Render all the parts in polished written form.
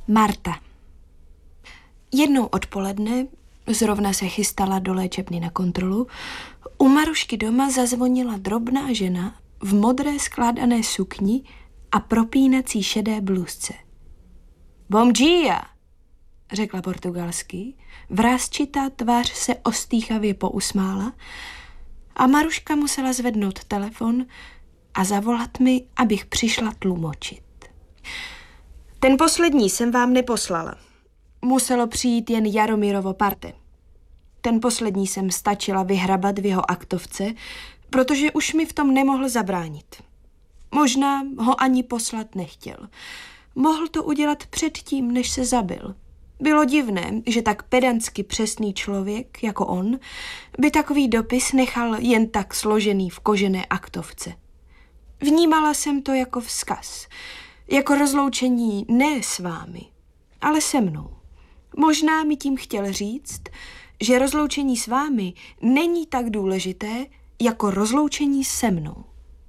Marta. Jednou odpoledne, zrovna se chystala do léčebny na kontrolu, u Marušky doma zazvonila drobná žena v modré skládané sukni a propínací šedé blůzce. Bom dia, řekla portugalsky, vrásčitá tvář se ostýchavě pousmála a Maruška musela zvednout telefon a zavolat mi, abych přišla tlumočit. Ten poslední jsem vám neposlala. Muselo přijít jen Jaromírovo parte. Ten poslední jsem stačila vyhrabat v jeho aktovce, protože už mi v tom nemohl zabránit. Možná ho ani poslat nechtěl. Mohl to udělat předtím, než se zabil. Bylo divné, že tak pedantsky přesný člověk, jako on, by takový dopis nechal jen tak složený v kožené aktovce. Vnímala jsem to jako vzkaz, jako rozloučení ne s vámi, ale se mnou. Možná mi tím chtěl říct, že rozloučení s vámi není tak důležité, jako rozloučení se mnou.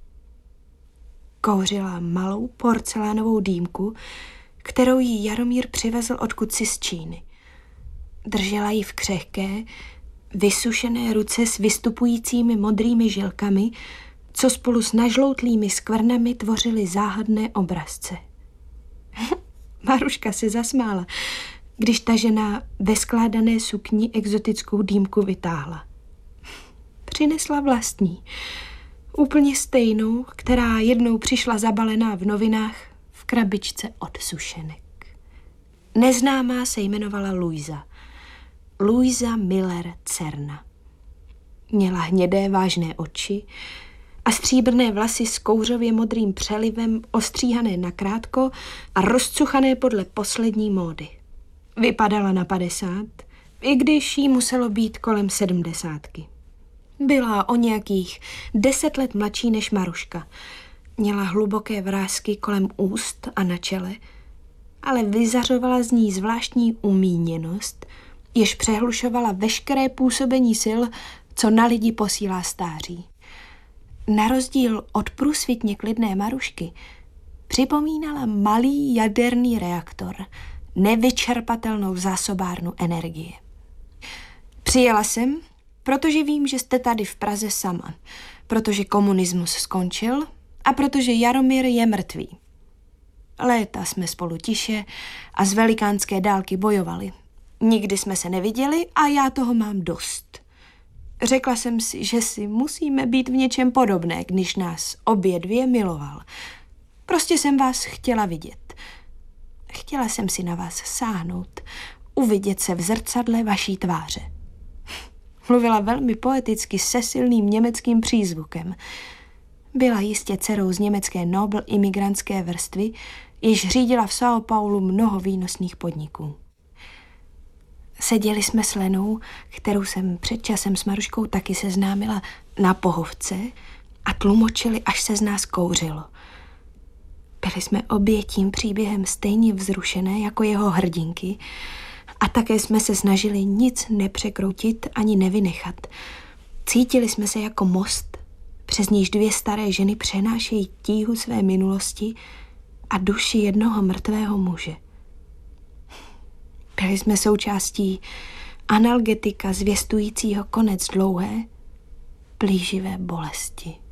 Kouřila malou porcelánovou dýmku, kterou jí Jaromír přivezl odkudsi z Číny. Držela ji v křehké, vysušené ruce s vystupujícími modrými žilkami, co spolu s nažloutlými skvrnami tvořily záhadné obrazce. Maruška se zasmála, když ta žena ve skládané sukni exotickou dýmku vytáhla. Přinesla vlastní, úplně stejnou, která jednou přišla zabalená v novinách v krabičce od sušenek. Neznámá se jmenovala Luisa. Luisa Miller Cerna. Měla hnědé vážné oči a stříbrné vlasy s kouřově modrým přelivem ostříhané nakrátko a rozcuchané podle poslední módy. Vypadala na 50, i když jí muselo být kolem 70. Byla o nějakých 10 let mladší než Maruška. Měla hluboké vrásky kolem úst a na čele, ale vyzařovala z ní zvláštní umíněnost, jež přehlušovala veškeré působení sil, co na lidi posílá stáří. Na rozdíl od průsvitně klidné Marušky připomínala malý jaderný reaktor, nevyčerpatelnou zásobárnu energie. Přijela jsem, protože vím, že jste tady v Praze sama, protože komunismus skončil a protože Jaromír je mrtvý. Léta jsme spolu tiše a z velikánské dálky bojovali. Nikdy jsme se neviděli a já toho mám dost. Řekla jsem si, že si musíme být v něčem podobné, když nás obě dvě miloval. Prostě jsem vás chtěla vidět. Chtěla jsem si na vás sáhnout, uvidět se v zrcadle vaší tváře. Mluvila velmi poeticky se silným německým přízvukem. Byla jistě dcerou z německé nobl imigrantské vrstvy, jež řídila v São Paulu mnoho výnosných podniků. Seděli jsme s Lenou, kterou jsem před časem s Maruškou taky seznámila, na pohovce a tlumočili, až se z nás kouřilo. Byli jsme obě tím příběhem stejně vzrušené jako jeho hrdinky a také jsme se snažili nic nepřekroutit ani nevynechat. Cítili jsme se jako most, přes níž dvě staré ženy přenášejí tíhu své minulosti a duši jednoho mrtvého muže. Byli jsme součástí analgetika zvěstujícího konec dlouhé, plíživé bolesti.